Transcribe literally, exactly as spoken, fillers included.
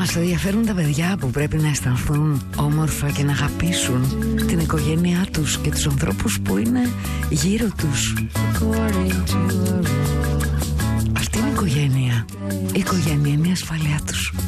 Μας ενδιαφέρουν τα παιδιά που πρέπει να αισθανθούν όμορφα και να αγαπήσουν την οικογένειά τους και τους ανθρώπους που είναι γύρω τους. Αυτή είναι η οικογένεια. Η οικογένεια είναι η ασφάλειά τους.